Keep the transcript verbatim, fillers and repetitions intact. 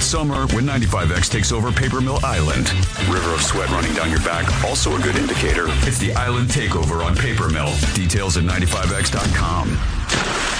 It's summer when ninety-five X takes over Paper Mill Island. River of sweat running down your back, also a good indicator. It's the Island Takeover on Paper Mill. Details at ninety-five X dot com.